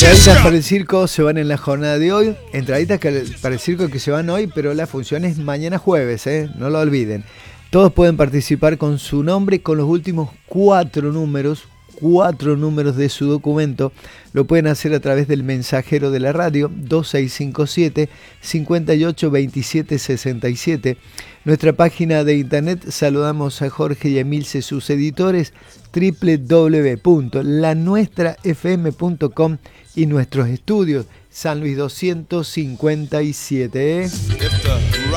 Entraditas para el circo se van en la jornada de hoy. Entraditas para el circo que se van hoy, pero la función es mañana jueves, no lo olviden. Todos pueden participar con su nombre, con los últimos 4 números de su documento. Lo pueden hacer a través del mensajero de la radio 2657 582767. Nuestra página de internet, saludamos a Jorge y Emilce, sus editores, www.lanuestrafm.com, y nuestros estudios, San Luis 257.